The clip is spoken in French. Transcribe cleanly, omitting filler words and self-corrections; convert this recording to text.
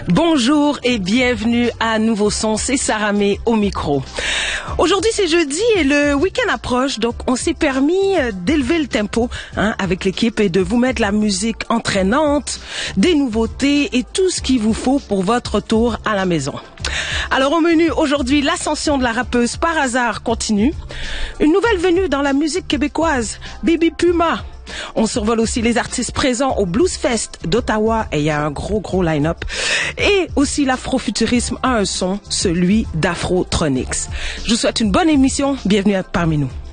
Bonjour et bienvenue à Nouveau Son, c'est Saramé au micro. Aujourd'hui c'est jeudi et le week-end approche, donc on s'est permis d'élever le tempo avec l'équipe et de vous mettre la musique entraînante, des nouveautés et tout ce qu'il vous faut pour votre retour à la maison. Alors au menu aujourd'hui, l'ascension de la rappeuse Par Hasard continue, une nouvelle venue dans la musique québécoise, Baby Puma. On survole aussi les artistes présents au Blues Fest d'Ottawa et il y a un gros line-up. Et aussi l'afrofuturisme a un son, celui d'Afrotronics. Je vous souhaite une bonne émission. Bienvenue parmi nous.